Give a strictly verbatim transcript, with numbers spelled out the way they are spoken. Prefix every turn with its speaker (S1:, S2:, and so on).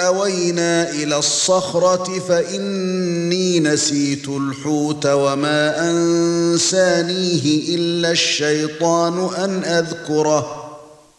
S1: أوينا إلى الصخرة فإني نسيت الحوت وما أنسانيه إلا الشيطان أن أذكره